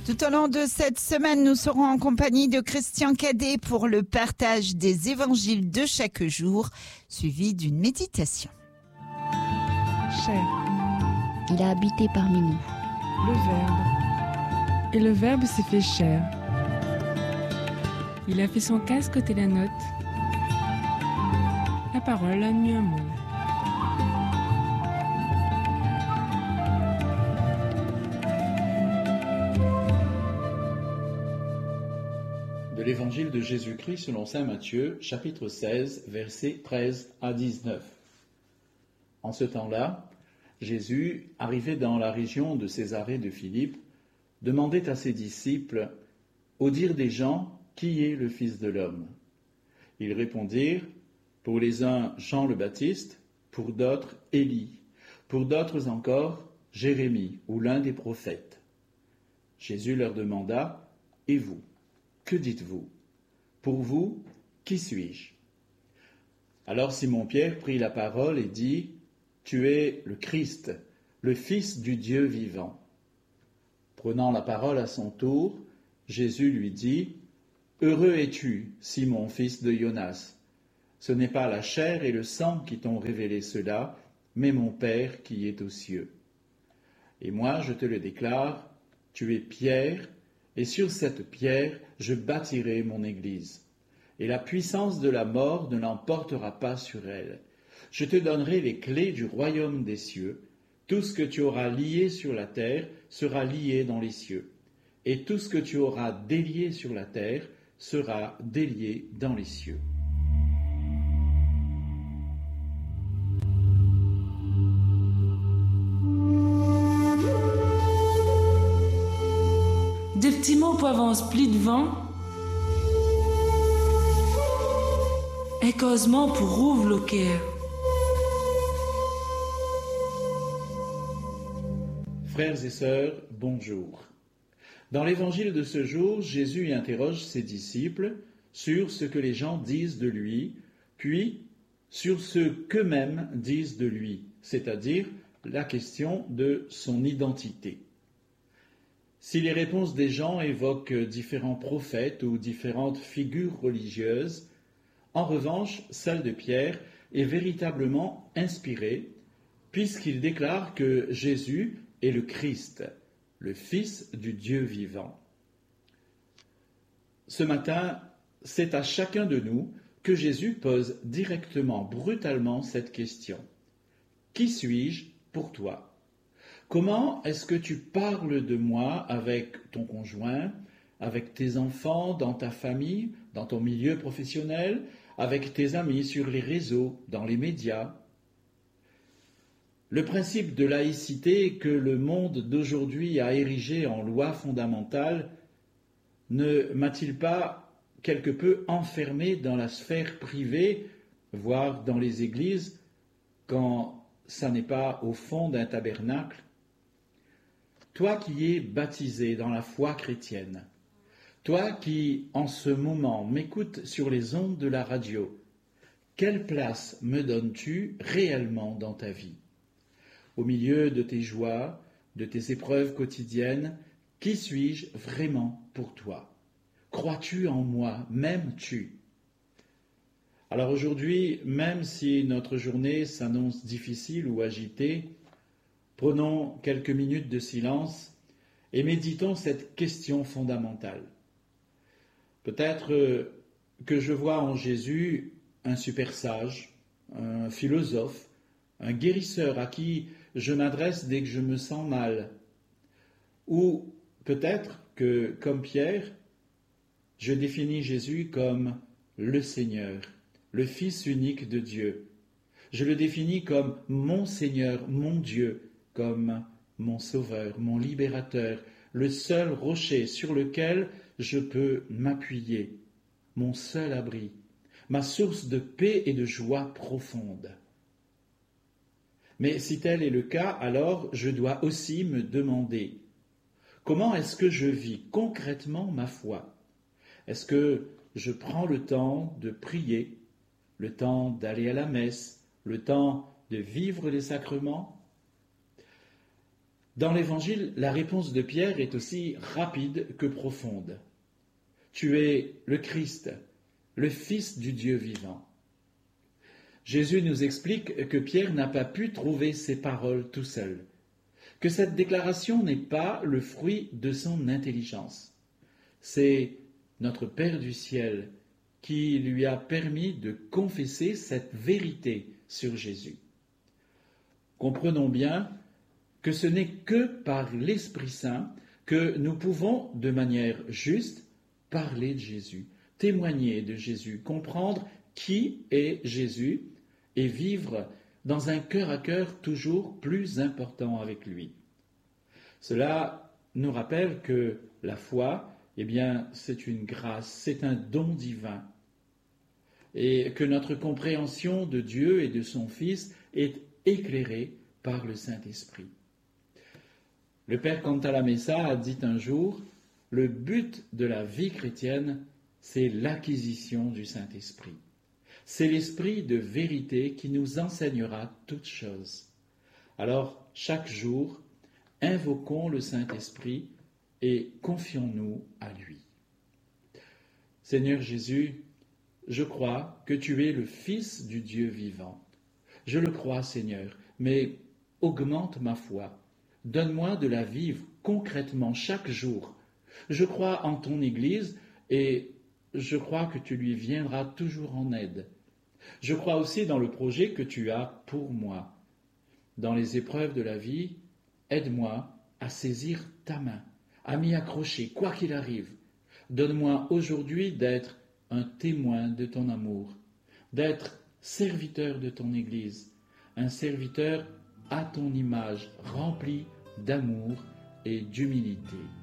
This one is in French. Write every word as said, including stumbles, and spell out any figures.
Tout au long de cette semaine, nous serons en compagnie de Christian Cadet pour le partage des évangiles de chaque jour, suivi d'une méditation. Chair. Il a habité parmi nous. Le Verbe. Et le Verbe s'est fait chair. Il a fait son casque côté la note. La parole a mis un mot. De l'évangile de Jésus-Christ selon saint Matthieu, chapitre seize, versets treize à dix-neuf. En ce temps-là, Jésus, arrivé dans la région de Césarée de Philippe, demandait à ses disciples, « Au dire des gens, qui est le Fils de l'homme ?» Ils répondirent, « Pour les uns, Jean le Baptiste, pour d'autres, Élie, pour d'autres encore, Jérémie ou l'un des prophètes. » Jésus leur demanda, « Et vous ? Que dites-vous ? Pour vous, qui suis-je » Alors Simon-Pierre prit la parole et dit, « Tu es le Christ, le Fils du Dieu vivant. » Prenant la parole à son tour, Jésus lui dit, « Heureux es-tu, Simon, fils de Jonas. Ce n'est pas la chair et le sang qui t'ont révélé cela, mais mon Père qui est aux cieux. Et moi, je te le déclare, tu es Pierre, et sur cette pierre, je bâtirai mon Église. Et la puissance de la mort ne l'emportera pas sur elle. Je te donnerai les clés du royaume des cieux. Tout ce que tu auras lié sur la terre sera lié dans les cieux. Et tout ce que tu auras délié sur la terre sera délié dans les cieux. » Des petits mots pour avancer plus devant. Et causement pour ouvrir le cœur. Frères et sœurs, bonjour. Dans l'évangile de ce jour, Jésus interroge ses disciples sur ce que les gens disent de lui, puis sur ce qu'eux-mêmes disent de lui, c'est-à-dire la question de son identité. Si les réponses des gens évoquent différents prophètes ou différentes figures religieuses, en revanche, celle de Pierre est véritablement inspirée, puisqu'il déclare que Jésus est le Christ, le Fils du Dieu vivant. Ce matin, c'est à chacun de nous que Jésus pose directement, brutalement cette question. Qui suis-je pour toi ? Comment est-ce que tu parles de moi avec ton conjoint, avec tes enfants, dans ta famille, dans ton milieu professionnel, avec tes amis sur les réseaux, dans les médias ? Le principe de laïcité que le monde d'aujourd'hui a érigé en loi fondamentale ne m'a-t-il pas quelque peu enfermé dans la sphère privée, voire dans les églises, quand ça n'est pas au fond d'un tabernacle ? Toi qui es baptisé dans la foi chrétienne, toi qui, en ce moment, m'écoutes sur les ondes de la radio, quelle place me donnes-tu réellement dans ta vie ? Au milieu de tes joies, de tes épreuves quotidiennes, qui suis-je vraiment pour toi ? Crois-tu en moi ? M'aimes-tu ? Alors aujourd'hui, même si notre journée s'annonce difficile ou agitée, prenons quelques minutes de silence et méditons cette question fondamentale. Peut-être que je vois en Jésus un super sage, un philosophe, un guérisseur à qui je m'adresse dès que je me sens mal. Ou peut-être que, comme Pierre, je définis Jésus comme le Seigneur, le Fils unique de Dieu. Je le définis comme mon Seigneur, mon Dieu, comme mon Sauveur, mon Libérateur, le seul rocher sur lequel je peux m'appuyer, mon seul abri, ma source de paix et de joie profonde. Mais si tel est le cas, alors je dois aussi me demander, comment est-ce que je vis concrètement ma foi ? Est-ce que je prends le temps de prier, le temps d'aller à la messe, le temps de vivre les sacrements ? Dans l'Évangile, la réponse de Pierre est aussi rapide que profonde. Tu es le Christ, le Fils du Dieu vivant. Jésus nous explique que Pierre n'a pas pu trouver ces paroles tout seul, que cette déclaration n'est pas le fruit de son intelligence. C'est notre Père du ciel qui lui a permis de confesser cette vérité sur Jésus. Comprenons bien que ce n'est que par l'Esprit Saint que nous pouvons, de manière juste, parler de Jésus, témoigner de Jésus, comprendre qui est Jésus et vivre dans un cœur à cœur toujours plus important avec lui. Cela nous rappelle que la foi, eh bien, c'est une grâce, c'est un don divin, et que notre compréhension de Dieu et de son Fils est éclairée par le Saint-Esprit. Le père Cantalamessa a dit un jour, le but de la vie chrétienne, c'est l'acquisition du Saint-Esprit. C'est l'Esprit de vérité qui nous enseignera toutes choses. Alors, chaque jour, invoquons le Saint-Esprit et confions-nous à lui. Seigneur Jésus, je crois que tu es le Fils du Dieu vivant. Je le crois, Seigneur, mais augmente ma foi. Donne-moi de la vivre concrètement chaque jour. Je crois en ton Église et je crois que tu lui viendras toujours en aide. Je crois aussi dans le projet que tu as pour moi. Dans les épreuves de la vie, aide-moi à saisir ta main, à m'y accrocher, quoi qu'il arrive. Donne-moi aujourd'hui d'être un témoin de ton amour, d'être serviteur de ton Église, un serviteur à ton image, rempli d'amour et d'humilité.